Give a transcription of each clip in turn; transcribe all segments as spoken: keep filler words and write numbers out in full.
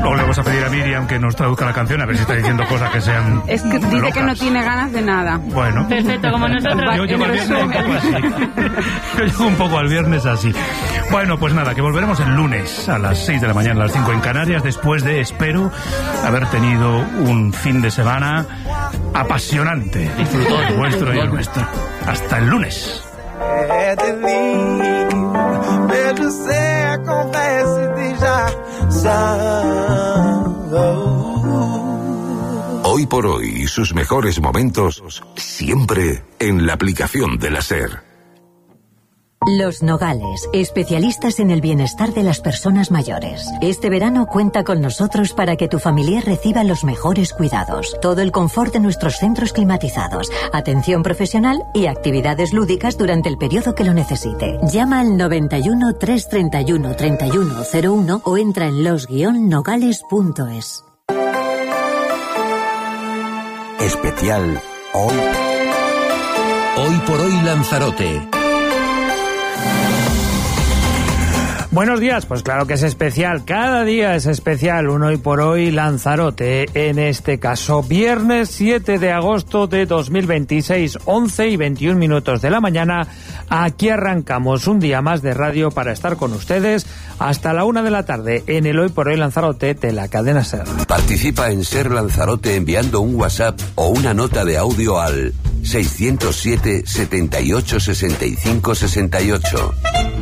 Luego le vamos a pedir a Miriam que nos traduzca la canción, a ver si está diciendo cosas que sean Es que dice locas. que no tiene ganas de nada. Bueno. Perfecto, como nosotros. Yo llego al viernes un poco así. Yo llego un poco al viernes así. Bueno, pues nada, que volveremos el lunes a las seis de la mañana, a las cinco en Canarias, después de, espero, haber tenido un fin de semana apasionante. Disfrutón. El vuestro y el nuestro. Hasta el lunes. Hoy por hoy, sus mejores momentos siempre en la aplicación de la SER. Los Nogales, especialistas en el bienestar de las personas mayores. Este verano cuenta con nosotros para que tu familiar reciba los mejores cuidados, todo el confort de nuestros centros climatizados, atención profesional y actividades lúdicas durante el periodo que lo necesite. Llama al noventa y uno, trescientos treinta y uno, treinta y uno cero uno o entra en los guion nogales punto es. Especial hoy. Hoy por hoy Lanzarote. Buenos días, pues claro que es especial, cada día es especial, un hoy por hoy Lanzarote, en este caso viernes siete de agosto de dos mil veintiséis, once y veintiún minutos de la mañana, aquí arrancamos un día más de radio para estar con ustedes hasta la una de la tarde en el hoy por hoy Lanzarote de la cadena SER. Participa en SER Lanzarote enviando un WhatsApp o una nota de audio al seiscientos siete, setenta y ocho, sesenta y cinco, sesenta y ocho.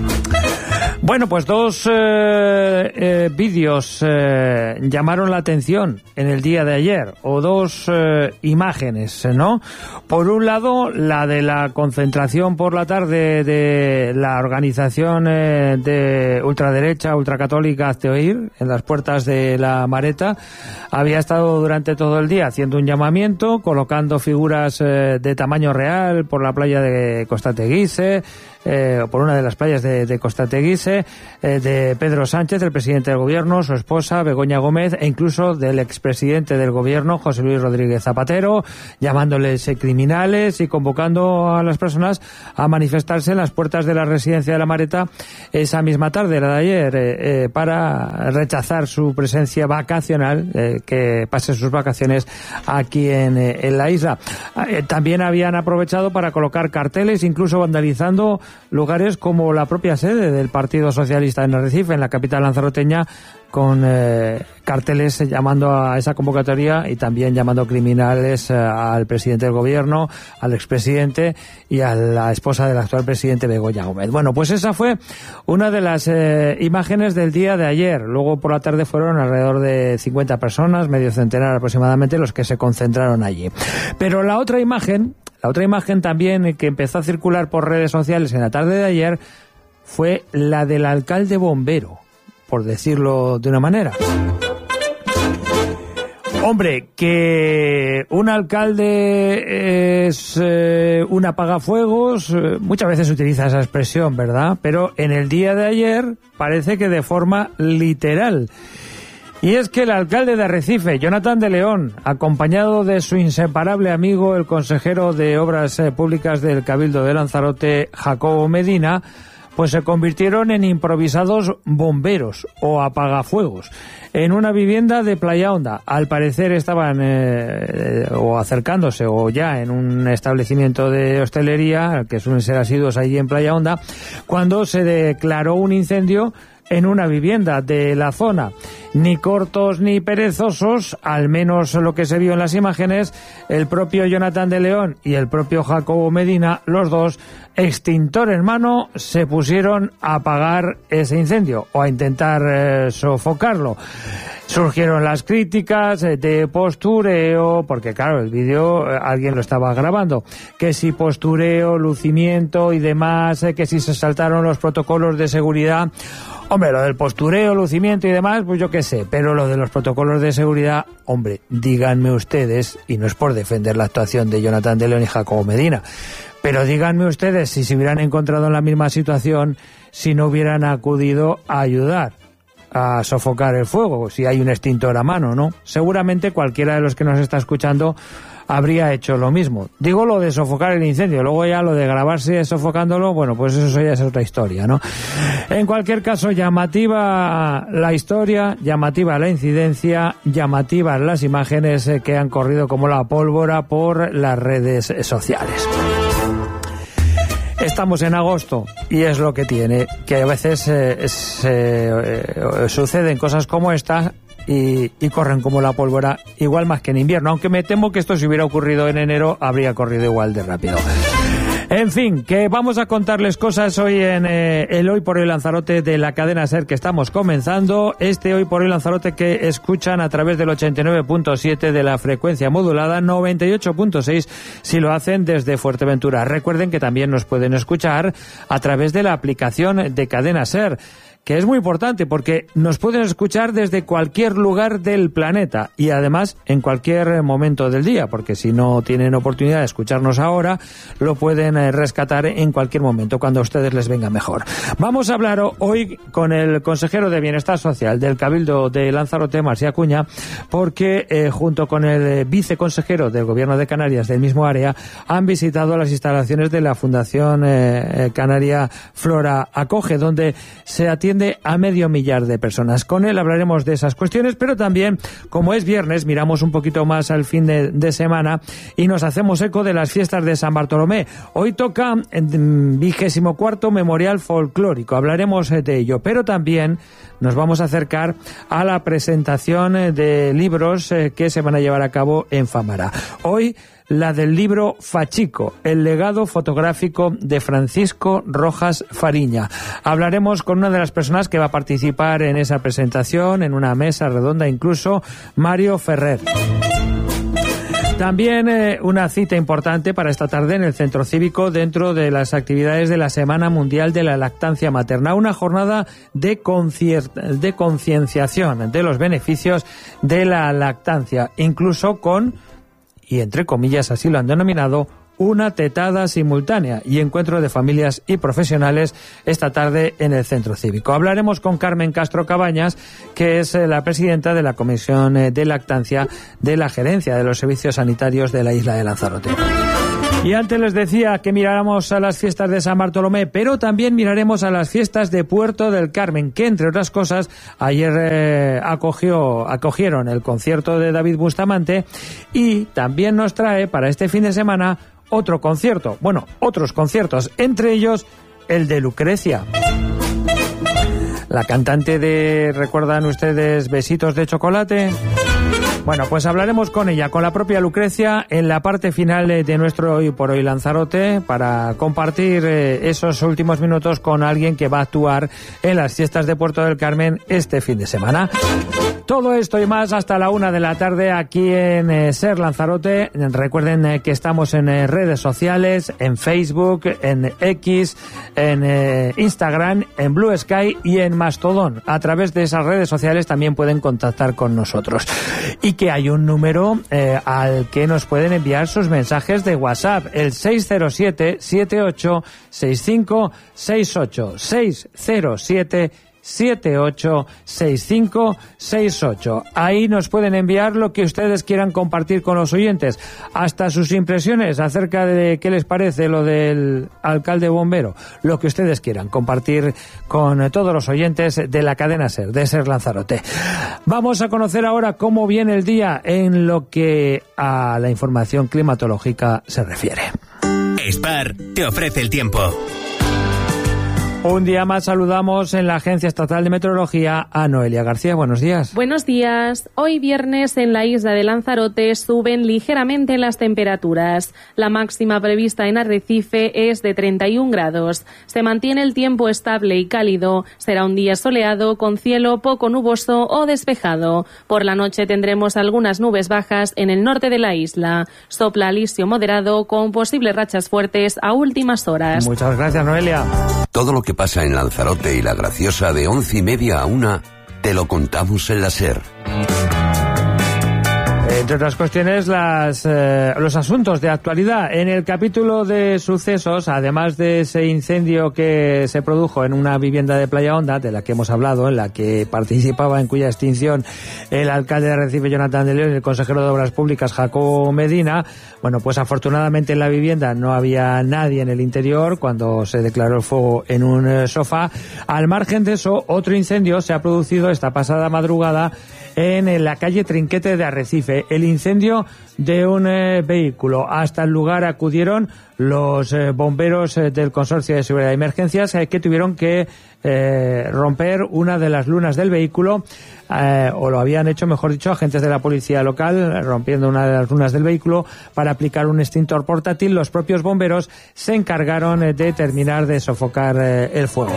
Bueno, pues dos eh, eh, vídeos eh, llamaron la atención en el día de ayer, o dos eh, imágenes, ¿no? Por un lado, la de la concentración por la tarde de la organización eh, de ultraderecha, ultracatólica Hazte Oír, en las puertas de la Mareta. Había estado durante todo el día haciendo un llamamiento, colocando figuras eh, de tamaño real por la playa de Costa Teguise, eh, por una de las playas de, de Costa Teguise, eh, de Pedro Sánchez, el presidente del gobierno, su esposa Begoña Gómez, e incluso del expresidente del gobierno, José Luis Rodríguez Zapatero, llamándoles eh, criminales y convocando a las personas a manifestarse en las puertas de la residencia de la Mareta esa misma tarde, la de ayer, eh, eh, para rechazar su presencia vacacional, eh, que pase sus vacaciones aquí en, eh, en la isla. Eh, también habían aprovechado para colocar carteles, incluso vandalizando lugares como la propia sede del Partido Socialista en Arrecife, en la capital lanzaroteña, con eh, carteles llamando a esa convocatoria y también llamando criminales eh, al presidente del gobierno, al expresidente y a la esposa del actual presidente Begoña Gómez. Bueno, pues esa fue una de las eh, imágenes del día de ayer. Luego por la tarde fueron alrededor de cincuenta personas, medio centenar aproximadamente, los que se concentraron allí. Pero la otra imagen, la otra imagen también que empezó a circular por redes sociales en la tarde de ayer fue la del alcalde bombero, por decirlo de una manera. Hombre, que un alcalde es eh, un apagafuegos, eh, muchas veces se utiliza esa expresión, ¿verdad? Pero en el día de ayer parece que de forma literal. Y es que el alcalde de Arrecife, Jonathan de León, acompañado de su inseparable amigo, el consejero de Obras eh, Públicas del Cabildo de Lanzarote, Jacobo Medina, pues se convirtieron en improvisados bomberos o apagafuegos en una vivienda de Playa Honda. Al parecer estaban eh, o acercándose o ya en un establecimiento de hostelería, que suelen ser asiduos allí en Playa Honda, cuando se declaró un incendio en una vivienda de la zona. Ni cortos ni perezosos, al menos lo que se vio en las imágenes, el propio Jonathan de León y el propio Jacobo Medina, los dos, extintor en mano, se pusieron a apagar ese incendio o a intentar eh, sofocarlo. Surgieron las críticas eh, de postureo, porque claro, el vídeo eh, alguien lo estaba grabando, que si postureo, lucimiento y demás, eh, que si se saltaron los protocolos de seguridad. Hombre, lo del postureo, lucimiento y demás, pues yo qué sé, pero lo de los protocolos de seguridad, hombre, díganme ustedes, y no es por defender la actuación de Jonathan de León y Jacobo Medina, pero díganme ustedes si se hubieran encontrado en la misma situación, si no hubieran acudido a ayudar. a sofocar el fuego, si hay un extintor a mano, ¿no? Seguramente cualquiera de los que nos está escuchando habría hecho lo mismo. Digo lo de sofocar el incendio, luego ya lo de grabarse sofocándolo, bueno, pues eso ya es otra historia, ¿no? En cualquier caso, llamativa la historia, llamativa la incidencia, llamativas las imágenes que han corrido como la pólvora por las redes sociales. Estamos en agosto y es lo que tiene, que a veces eh, se, eh, suceden cosas como esta y, y corren como la pólvora, igual más que en invierno, aunque me temo que esto si hubiera ocurrido en enero habría corrido igual de rápido. En fin, que vamos a contarles cosas hoy en eh, el Hoy por Hoy Lanzarote de la cadena SER que estamos comenzando. Este Hoy por Hoy Lanzarote que escuchan a través del ochenta y nueve punto siete de la frecuencia modulada, noventa y ocho punto seis si lo hacen desde Fuerteventura. Recuerden que también nos pueden escuchar a través de la aplicación de cadena SER, que es muy importante porque nos pueden escuchar desde cualquier lugar del planeta y además en cualquier momento del día, porque si no tienen oportunidad de escucharnos ahora, lo pueden rescatar en cualquier momento, cuando a ustedes les venga mejor. Vamos a hablar hoy con el consejero de Bienestar Social del Cabildo de Lanzarote, Marci Acuña, porque eh, junto con el viceconsejero del Gobierno de Canarias del mismo área, han visitado las instalaciones de la Fundación eh, Canaria Flora Acoge, donde se atiende a medio millar de personas. Con él hablaremos de esas cuestiones, pero también, como es viernes, miramos un poquito más al fin de, de semana y nos hacemos eco de las fiestas de San Bartolomé. Hoy toca vigésimo cuarto Memorial Folclórico, hablaremos de ello, pero también nos vamos a acercar a la presentación de libros que se van a llevar a cabo en Famara. Hoy la del libro Fachico, el legado fotográfico de Francisco Rojas Fariña. Hablaremos con una de las personas que va a participar en esa presentación, en una mesa redonda incluso, Mario Ferrer. También eh, una cita importante para esta tarde en el Centro Cívico dentro de las actividades de la Semana Mundial de la Lactancia Materna, una jornada de concier- de concienciación de los beneficios de la lactancia, incluso con, y entre comillas así lo han denominado, una tetada simultánea y encuentro de familias y profesionales esta tarde en el Centro Cívico. Hablaremos con Carmen Castro Cabañas, que es la presidenta de la Comisión de Lactancia de la Gerencia de los Servicios Sanitarios de la isla de Lanzarote. Y antes les decía que miráramos a las fiestas de San Bartolomé, pero también miraremos a las fiestas de Puerto del Carmen, que entre otras cosas ayer eh, acogió, acogieron el concierto de David Bustamante y también nos trae para este fin de semana otro concierto, bueno, otros conciertos, entre ellos el de Lucrecia. La cantante de, ¿recuerdan ustedes Besitos de Chocolate? Bueno, pues hablaremos con ella, con la propia Lucrecia, en la parte final de nuestro Hoy por Hoy Lanzarote, para compartir eh, esos últimos minutos con alguien que va a actuar en las fiestas de Puerto del Carmen este fin de semana. Todo esto y más hasta la una de la tarde aquí en eh, SER Lanzarote. Recuerden eh, que estamos en eh, redes sociales, en Facebook, en X, en eh, Instagram, en Blue Sky y en Mastodon. A través de esas redes sociales también pueden contactar con nosotros. Y que hay un número eh, al que nos pueden enviar sus mensajes de WhatsApp, el seis cero siete, siete ocho seis cinco seis ocho, seis cero siete siete ocho seis cinco seis ocho. Ahí nos pueden enviar lo que ustedes quieran compartir con los oyentes, hasta sus impresiones acerca de qué les parece lo del alcalde bombero, lo que ustedes quieran compartir con todos los oyentes de la cadena SER, de SER Lanzarote. Vamos a conocer ahora cómo viene el día en lo que a la información climatológica se refiere. Spar te ofrece el tiempo. Un día más saludamos en la Agencia Estatal de Meteorología a Noelia García. Buenos días. Buenos días. Hoy viernes en la isla de Lanzarote suben ligeramente las temperaturas. La máxima prevista en Arrecife es de treinta y un grados. Se mantiene el tiempo estable y cálido. Será un día soleado con cielo poco nuboso o despejado. Por la noche tendremos algunas nubes bajas en el norte de la isla. Sopla alisio moderado con posibles rachas fuertes a últimas horas. Muchas gracias, Noelia. Todo lo que pasa en Lanzarote y La Graciosa de once y media a una, te lo contamos en la SER. Entre otras cuestiones, las, eh, los asuntos de actualidad. En el capítulo de sucesos, además de ese incendio que se produjo en una vivienda de Playa Honda, de la que hemos hablado, en la que participaba, en cuya extinción el alcalde de Arrecife, Jonathan de León, y el consejero de Obras Públicas, Jacobo Medina, bueno, pues afortunadamente en la vivienda no había nadie en el interior cuando se declaró el fuego en un sofá. Al margen de eso, otro incendio se ha producido esta pasada madrugada en la calle Trinquete de Arrecife. El incendio de un eh, vehículo. Hasta el lugar acudieron los eh, bomberos eh, del Consorcio de Seguridad de Emergencias eh, que tuvieron que eh, romper una de las lunas del vehículo, eh, o lo habían hecho, mejor dicho, agentes de la policía local, rompiendo una de las lunas del vehículo para aplicar un extintor portátil. Los propios bomberos se encargaron eh, de terminar de sofocar eh, el fuego.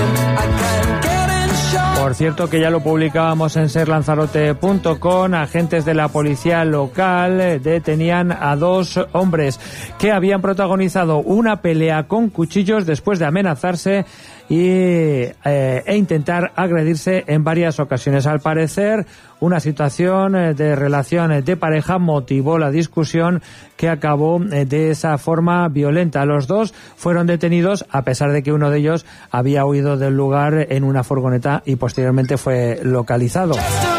Por cierto, que ya lo publicábamos en ser lanzarote punto com, agentes de la policía local detenían a dos hombres que habían protagonizado una pelea con cuchillos después de amenazarse y, eh, e intentar agredirse en varias ocasiones. Al parecer, una situación de relación de pareja motivó la discusión que acabó de esa forma violenta. Los dos fueron detenidos a pesar de que uno de ellos había huido del lugar en una furgoneta y posteriormente fue localizado.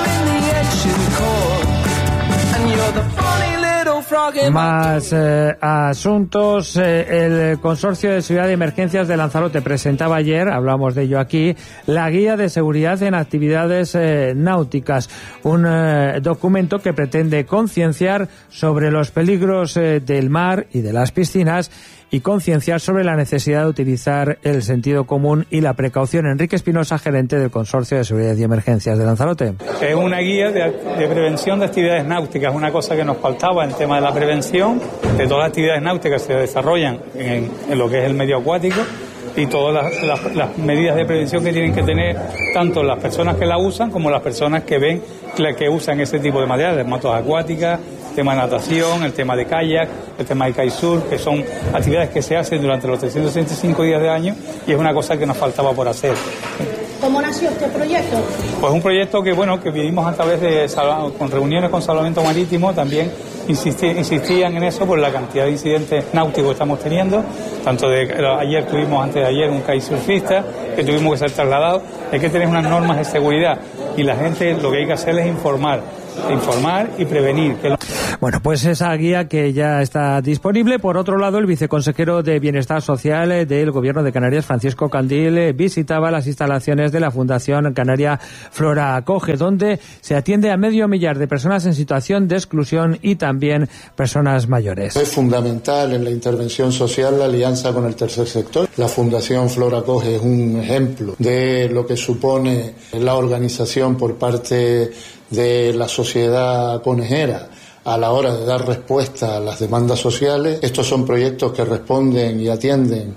Más eh, asuntos. Eh, el Consorcio de Seguridad de Emergencias de Lanzarote presentaba ayer, hablamos de ello aquí, la Guía de Seguridad en Actividades eh, Náuticas, un eh, documento que pretende concienciar sobre los peligros eh, del mar y de las piscinas y concienciar sobre la necesidad de utilizar el sentido común y la precaución. Enrique Espinosa, gerente del Consorcio de Seguridad y Emergencias de Lanzarote. Es una guía de, de prevención de actividades náuticas, una cosa que nos faltaba en el tema de la prevención de todas las actividades náuticas que se desarrollan en, en lo que es el medio acuático y todas las, las, las medidas de prevención que tienen que tener tanto las personas que la usan como las personas que ven que, que usan ese tipo de materiales, motos acuáticas, el tema de natación, el tema de kayak, el tema de kitesurf, que son actividades que se hacen durante los trescientos sesenta y cinco días del año y es una cosa que nos faltaba por hacer. ¿Cómo nació este proyecto? Pues un proyecto que, bueno, que vivimos a través de, con reuniones con Salvamento Marítimo, también insistí, insistían en eso por la cantidad de incidentes náuticos que estamos teniendo, tanto de, ayer tuvimos, antes de ayer, un kitesurfista que tuvimos que ser trasladado. Hay que tener unas normas de seguridad y la gente lo que hay que hacer es informar, informar y prevenir. Que lo... Bueno, pues esa guía que ya está disponible. Por otro lado, el viceconsejero de Bienestar Social del Gobierno de Canarias, Francisco Candil, visitaba las instalaciones de la Fundación Canaria Flora Acoge, donde se atiende a medio millar de personas en situación de exclusión y también personas mayores. Es fundamental en la intervención social la alianza con el tercer sector. La Fundación Flora Acoge es un ejemplo de lo que supone la organización por parte de la sociedad conejera a la hora de dar respuesta a las demandas sociales. Estos son proyectos que responden y atienden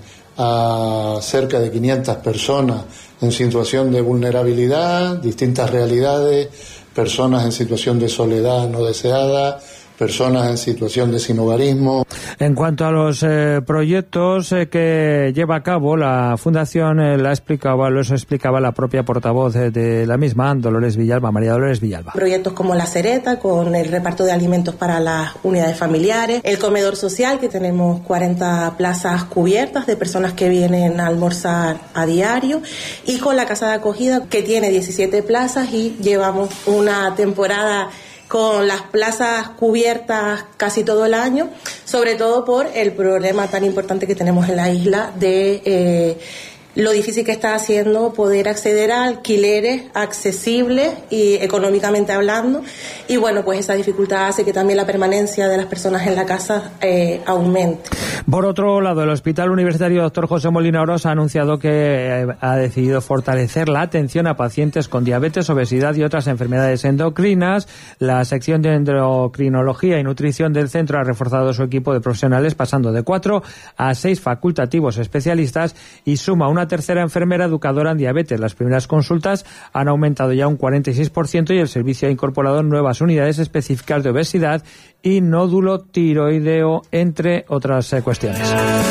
a cerca de quinientas personas en situación de vulnerabilidad, distintas realidades, personas en situación de soledad no deseada, personas en situación de sinhogarismo. En cuanto a los eh, proyectos eh, que lleva a cabo la Fundación, eh, la explicaba, los explicaba la propia portavoz de, de la misma, Dolores Villalba, María Dolores Villalba. Proyectos como La Cereta, con el reparto de alimentos para las unidades familiares, el comedor social, que tenemos cuarenta plazas cubiertas de personas que vienen a almorzar a diario, y con la casa de acogida, que tiene diecisiete plazas y llevamos una temporada con las plazas cubiertas casi todo el año, sobre todo por el problema tan importante que tenemos en la isla de eh, lo difícil que está haciendo poder acceder a alquileres accesibles y económicamente hablando, y bueno, pues esa dificultad hace que también la permanencia de las personas en la casa eh, aumente. Por otro lado, el Hospital Universitario doctor José Molina Oroz ha anunciado que ha decidido fortalecer la atención a pacientes con diabetes, obesidad y otras enfermedades endocrinas. La sección de endocrinología y nutrición del centro ha reforzado su equipo de profesionales, pasando de cuatro a seis facultativos especialistas, y suma una tercera enfermera educadora en diabetes. Las primeras consultas han aumentado ya un cuarenta y seis por ciento y el servicio ha incorporado nuevas unidades específicas de obesidad y nódulo tiroideo, entre otras cuestiones. cuestiones.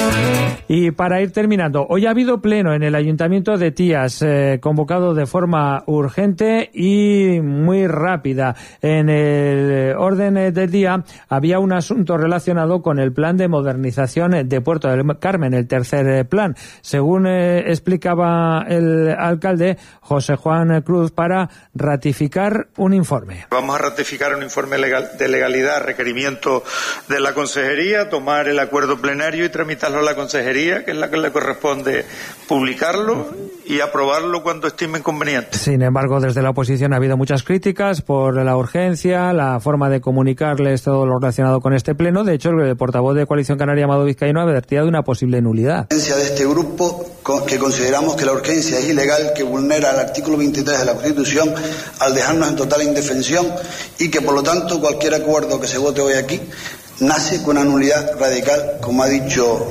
Y para ir terminando, hoy ha habido pleno en el Ayuntamiento de Tías, eh, convocado de forma urgente y muy rápida. En el orden del día había un asunto relacionado con el plan de modernización de Puerto del Carmen, el tercer plan. Según eh, explicaba el alcalde José Juan Cruz, para ratificar un informe. Vamos a ratificar un informe legal, de legalidad, requerimiento de la Consejería, tomar el acuerdo plenario y tramitarlo a la Consejería, que es la que le corresponde publicarlo y aprobarlo cuando estime conveniente. Sin embargo, desde la oposición ha habido muchas críticas por la urgencia, la forma de comunicarles todo lo relacionado con este pleno. De hecho, el portavoz de Coalición Canaria, Amado Vizcaíno, advertía de una posible nulidad. De este grupo, que consideramos que la urgencia es ilegal, que vulnera el artículo veintitrés de la Constitución al dejarnos en total indefensión y que, por lo tanto, cualquier acuerdo que se vote hoy aquí nace con una nulidad radical, como ha dicho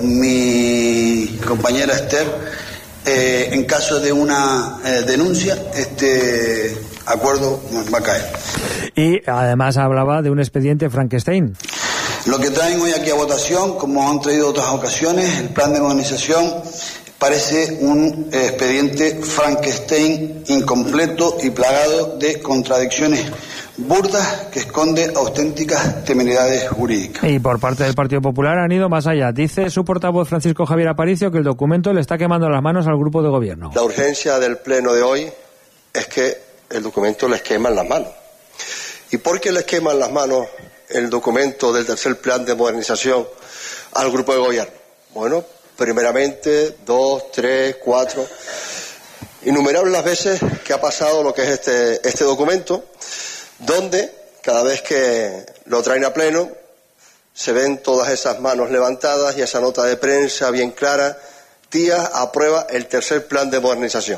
mi compañera Esther. Eh, en caso de una eh, denuncia, este acuerdo va a caer. Y además hablaba de un expediente Frankenstein. Lo que traen hoy aquí a votación, como han traído otras ocasiones, el plan de modernización, parece un eh, expediente Frankenstein incompleto y plagado de contradicciones burdas que esconde auténticas temeridades jurídicas. Y por parte del Partido Popular han ido más allá. Dice su portavoz Francisco Javier Aparicio que el documento le está quemando las manos al grupo de gobierno. La urgencia del pleno de hoy es que el documento les quema las manos. ¿Y por qué les queman las manos el documento del tercer plan de modernización al grupo de gobierno? Bueno, primeramente, dos, tres, cuatro, innumerables las veces que ha pasado lo que es este, este documento, donde cada vez que lo traen a pleno se ven todas esas manos levantadas y esa nota de prensa bien clara: Tías aprueba el tercer plan de modernización.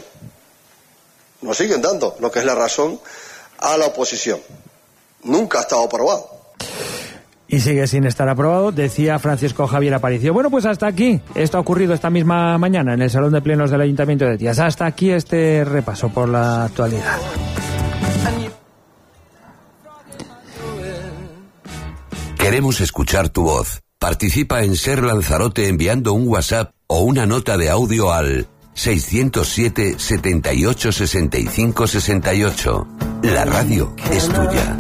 Nos siguen dando lo que es la razón a la oposición. Nunca ha estado aprobado. Y sigue sin estar aprobado, decía Francisco Javier Aparicio. Bueno, pues hasta aquí. Esto ha ocurrido esta misma mañana en el Salón de Plenos del Ayuntamiento de Tías. Hasta aquí este repaso por la actualidad. Queremos escuchar tu voz. Participa en Ser Lanzarote enviando un WhatsApp o una nota de audio al seiscientos siete, setenta y ocho, sesenta y cinco, sesenta y ocho. La radio es tuya.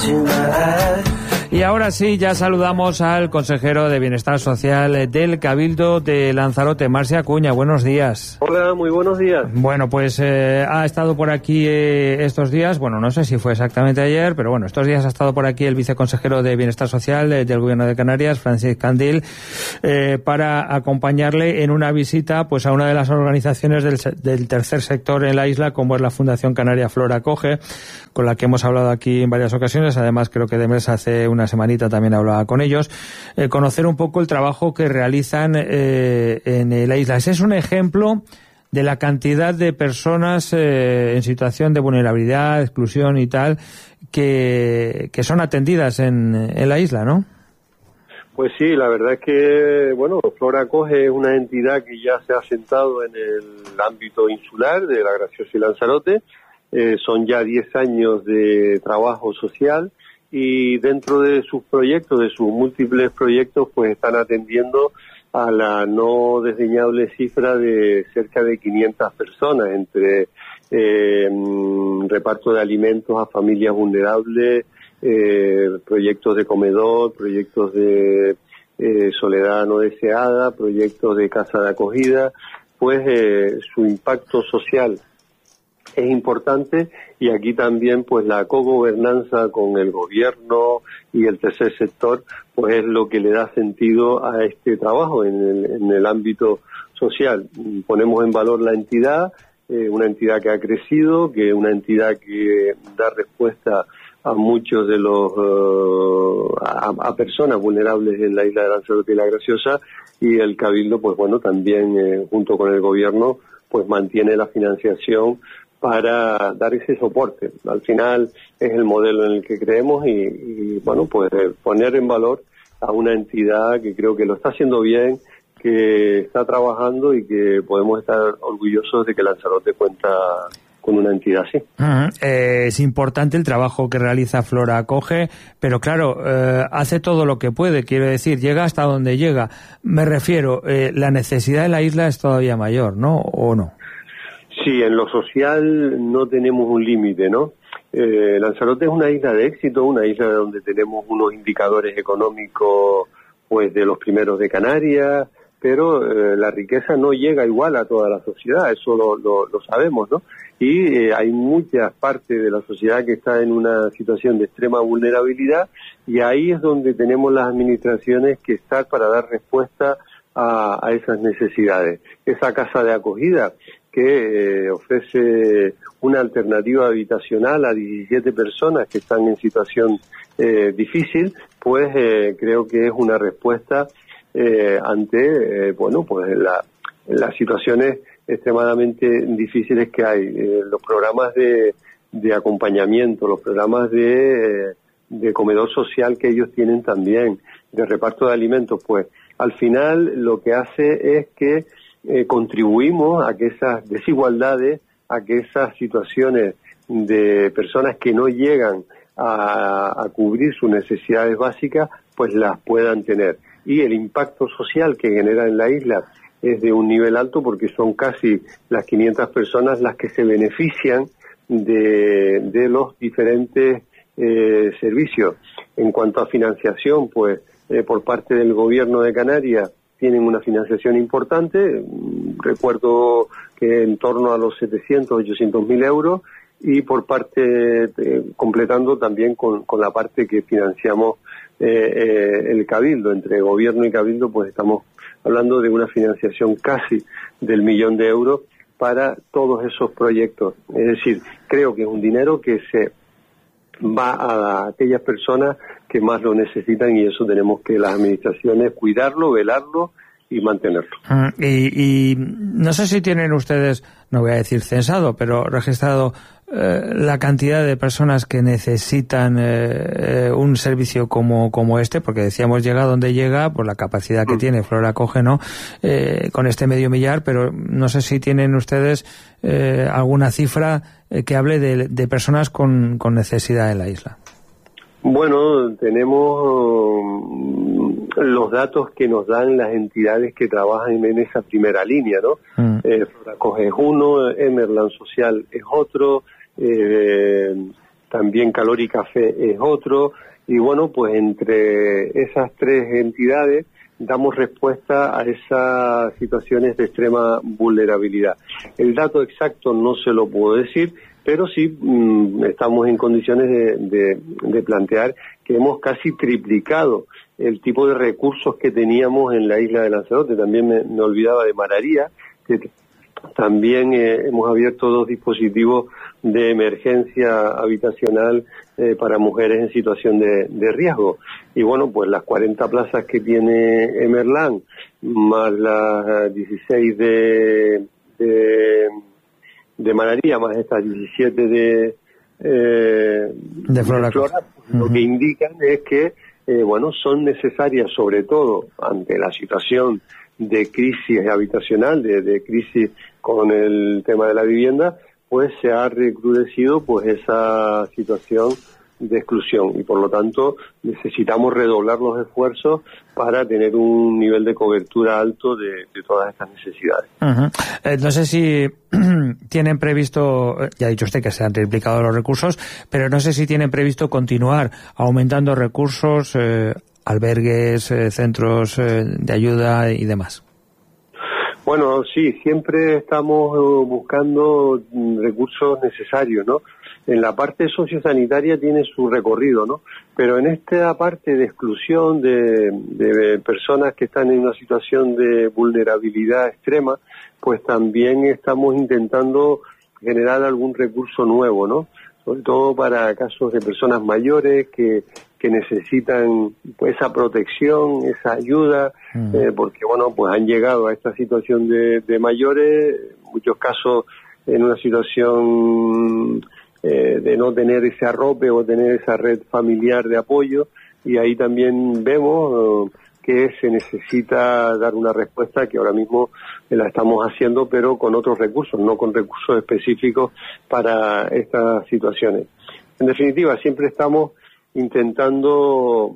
Y ahora sí, ya saludamos al consejero de Bienestar Social del Cabildo de Lanzarote, Marcia Acuña. Buenos días. Hola, muy buenos días. Bueno, pues eh, ha estado por aquí eh, estos días, bueno, no sé si fue exactamente ayer, pero bueno, estos días ha estado por aquí el viceconsejero de Bienestar Social eh, del Gobierno de Canarias, Francis Candil, eh, para acompañarle en una visita pues a una de las organizaciones del, del tercer sector en la isla, como es la Fundación Canaria Flor Acoge, con la que hemos hablado aquí en varias ocasiones. Además, creo que de mes hace una semanita también hablaba con ellos, eh, conocer un poco el trabajo que realizan eh, en la isla. Ese es un ejemplo de la cantidad de personas eh, en situación de vulnerabilidad, exclusión y tal, que, que son atendidas en, en la isla, ¿no? Pues sí, la verdad es que, bueno, Flor Acoge es una entidad que ya se ha asentado en el ámbito insular de La Graciosa y Lanzarote. Eh, son ya diez años de trabajo social y dentro de sus proyectos, de sus múltiples proyectos, pues están atendiendo a la no desdeñable cifra de cerca de quinientas personas, entre eh, reparto de alimentos a familias vulnerables, eh, proyectos de comedor, proyectos de eh, soledad no deseada, proyectos de casa de acogida. Pues eh, su impacto social es importante, y aquí también pues la cogobernanza con el gobierno y el tercer sector pues es lo que le da sentido a este trabajo en el, en el ámbito social. Ponemos en valor la entidad, eh, una entidad que ha crecido, que es una entidad que da respuesta a muchos de los uh, a, a personas vulnerables en la isla de Lanzarote y La Graciosa, y el Cabildo pues bueno también eh, junto con el gobierno pues mantiene la financiación para dar ese soporte. Al final es el modelo en el que creemos y, y bueno, pues poner en valor a una entidad que creo que lo está haciendo bien, que está trabajando y que podemos estar orgullosos de que Lanzarote cuenta con una entidad así. Uh-huh. Eh, es importante el trabajo que realiza Flora Acoge, pero claro, eh, hace todo lo que puede, quiero decir, llega hasta donde llega. Me refiero, eh, la necesidad de la isla es todavía mayor, ¿no? ¿O no? Sí, en lo social no tenemos un límite, ¿no? Eh, Lanzarote es una isla de éxito, una isla donde tenemos unos indicadores económicos pues de los primeros de Canarias, pero eh, la riqueza no llega igual a toda la sociedad, eso lo, lo, lo sabemos, ¿no? Y eh, hay muchas partes de la sociedad que está en una situación de extrema vulnerabilidad, y ahí es donde tenemos las administraciones que estar para dar respuesta a, a esas necesidades. Esa casa de acogida que eh, ofrece una alternativa habitacional a diecisiete personas que están en situación eh, difícil, pues eh, creo que es una respuesta Eh, ante, eh, bueno, pues la, las situaciones extremadamente difíciles que hay. Eh, los programas de, de acompañamiento, los programas de, de comedor social que ellos tienen también, de reparto de alimentos, pues al final lo que hace es que eh, contribuimos a que esas desigualdades, a que esas situaciones de personas que no llegan a, a cubrir sus necesidades básicas, pues las puedan tener. Y el impacto social que genera en la isla es de un nivel alto, porque son casi las quinientas personas las que se benefician de, de los diferentes eh, servicios. En cuanto a financiación, pues eh, por parte del gobierno de Canarias tienen una financiación importante, recuerdo que en torno a los setecientos, ochocientos mil euros, y por parte, eh, completando también con, con la parte que financiamos eh, eh, el Cabildo, entre gobierno y Cabildo, pues estamos hablando de una financiación casi del millón de euros para todos esos proyectos. Es decir, creo que es un dinero que se va a aquellas personas que más lo necesitan, y eso tenemos que las administraciones cuidarlo, velarlo y mantenerlo. Uh, y, y no sé si tienen ustedes, no voy a decir censado, pero registrado eh, la cantidad de personas que necesitan eh, un servicio como como este, porque decíamos llega donde llega por la capacidad que mm. tiene Flora Acoge, ¿no? Eh, con este medio millar, pero no sé si tienen ustedes eh, alguna cifra eh, que hable de, de personas con, con necesidad en la isla. Bueno, tenemos los datos que nos dan las entidades que trabajan en esa primera línea, ¿no? Mm. Eh, Flora Acoge es uno, Emerland Social es otro, eh, también Calor y Café es otro, y bueno, pues entre esas tres entidades damos respuesta a esas situaciones de extrema vulnerabilidad. El dato exacto no se lo puedo decir, pero sí mmm, estamos en condiciones de, de, de plantear que hemos casi triplicado el tipo de recursos que teníamos en la isla de Lanzarote. También me, me olvidaba de Mararía, que también eh, hemos abierto dos dispositivos de emergencia habitacional eh, para mujeres en situación de, de riesgo. Y bueno, pues las cuarenta plazas que tiene Emerland, más las dieciséis de... de de Mararía, más estas diecisiete de, eh, de Flora, de Flora pues, uh-huh. Lo que indican es que, eh, bueno, son necesarias, sobre todo ante la situación de crisis habitacional, de, de crisis con el tema de la vivienda, pues se ha recrudecido pues esa situación de exclusión, y por lo tanto necesitamos redoblar los esfuerzos para tener un nivel de cobertura alto de, de todas estas necesidades. Uh-huh. Eh, no sé si tienen previsto, ya ha dicho usted que se han triplicado los recursos, pero no sé si tienen previsto continuar aumentando recursos, eh, albergues, eh, centros eh, de ayuda y demás. Bueno, sí, siempre estamos buscando recursos necesarios, ¿no? En la parte sociosanitaria tiene su recorrido, ¿no? Pero en esta parte de exclusión de, de personas que están en una situación de vulnerabilidad extrema, pues también estamos intentando generar algún recurso nuevo, ¿no? Sobre todo para casos de personas mayores que, que necesitan pues, esa protección, esa ayuda, uh-huh. eh, porque, bueno, pues han llegado a esta situación de, de mayores, en muchos casos en una situación Eh, de no tener ese arrope o tener esa red familiar de apoyo, y ahí también vemos eh, que se necesita dar una respuesta que ahora mismo la estamos haciendo, pero con otros recursos, no con recursos específicos para estas situaciones. En definitiva, siempre estamos intentando,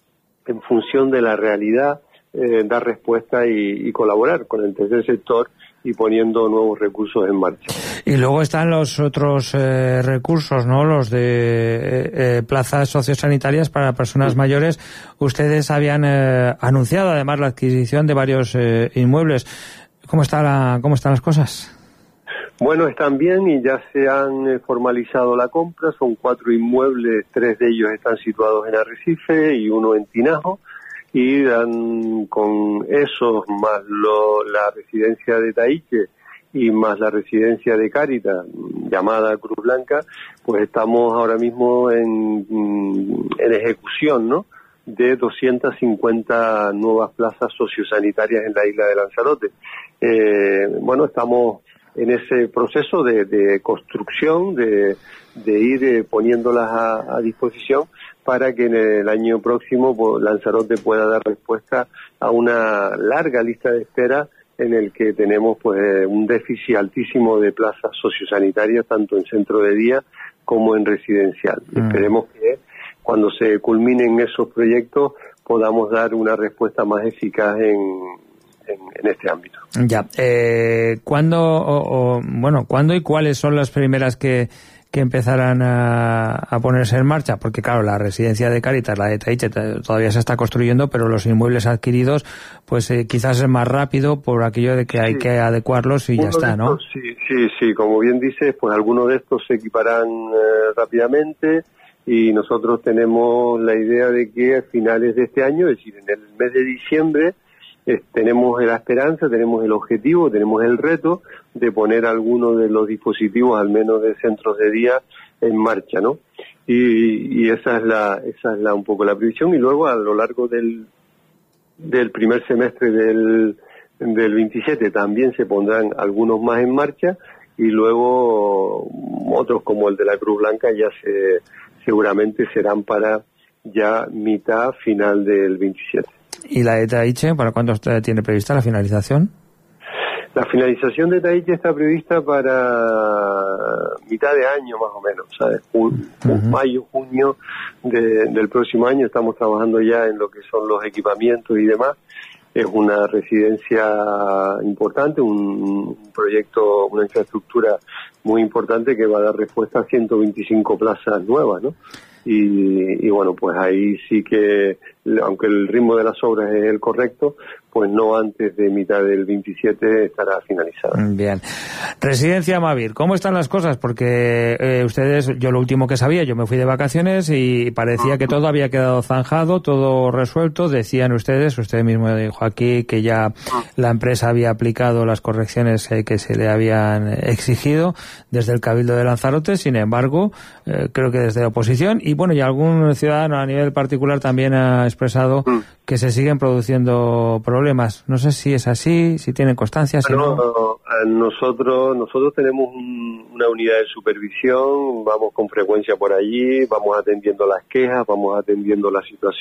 en función de la realidad, eh, dar respuesta y, y colaborar con el tercer sector y poniendo nuevos recursos en marcha. Y luego están los otros eh, recursos, ¿no? Los de eh, eh, plazas sociosanitarias para personas sí. mayores. Ustedes habían eh, anunciado además la adquisición de varios eh, inmuebles. ¿Cómo está la, cómo están las cosas? Bueno, están bien y ya se han eh, formalizado la compra. Son cuatro inmuebles, tres de ellos están situados en Arrecife y uno en Tinajo. Y dan con esos más lo, la residencia de Taíche y más la residencia de Cáritas, llamada Cruz Blanca, pues estamos ahora mismo en, en ejecución, ¿no?, de doscientas cincuenta nuevas plazas sociosanitarias en la isla de Lanzarote. Eh, bueno, estamos en ese proceso de, de construcción, de, de ir eh, poniéndolas a, a disposición para que en el año próximo pues, Lanzarote pueda dar respuesta a una larga lista de espera en el que tenemos pues un déficit altísimo de plazas sociosanitarias, tanto en centro de día como en residencial. Mm. Esperemos que cuando se culminen esos proyectos podamos dar una respuesta más eficaz en, en, en este ámbito. Ya. Eh, ¿Cuándo, o, o, bueno, cuándo y cuáles son las primeras que que empezarán a, a ponerse en marcha? Porque claro, la residencia de Cáritas, la de Taíche, todavía se está construyendo, pero los inmuebles adquiridos, pues eh, quizás es más rápido por aquello de que hay sí. que adecuarlos y Uno ya está, ¿no? Estos, sí, sí, sí, como bien dices, pues algunos de estos se equiparán eh, rápidamente y nosotros tenemos la idea de que a finales de este año, es decir, en el mes de diciembre, Eh, tenemos la esperanza, tenemos el objetivo, tenemos el reto de poner algunos de los dispositivos, al menos de centros de día, en marcha, ¿no? Y, y esa es la, esa es la un poco la previsión. Y luego a lo largo del del primer semestre del del veintisiete también se pondrán algunos más en marcha y luego otros como el de la Cruz Blanca ya se seguramente serán para ya mitad final del veintisiete. ¿Y la de Taíche, para cuándo tiene prevista la finalización? La finalización de Taíche está prevista para mitad de año más o menos, ¿sabes? Jun, uh-huh. Mayo, junio de, del próximo año. Estamos trabajando ya en lo que son los equipamientos y demás. Es una residencia importante, un, un proyecto, una infraestructura muy importante que va a dar respuesta a ciento veinticinco plazas nuevas, ¿no? Y, y bueno, pues ahí sí que, aunque el ritmo de las obras es el correcto, pues no antes de mitad del veintisiete estará finalizada. Bien. Residencia Mavir, ¿cómo están las cosas? Porque eh, ustedes, yo lo último que sabía, yo me fui de vacaciones y parecía que todo había quedado zanjado, todo resuelto. Decían ustedes, usted mismo dijo aquí que ya la empresa había aplicado las correcciones eh, que se le habían exigido desde el Cabildo de Lanzarote. Sin embargo, eh, creo que desde la oposición y bueno, y algún ciudadano a nivel particular también ha expresado que se siguen produciendo problemas. No sé si es así, si tienen constancia, si no. no. Nosotros, nosotros tenemos un, una unidad de supervisión, vamos con frecuencia por allí, vamos atendiendo las quejas, vamos atendiendo la situación.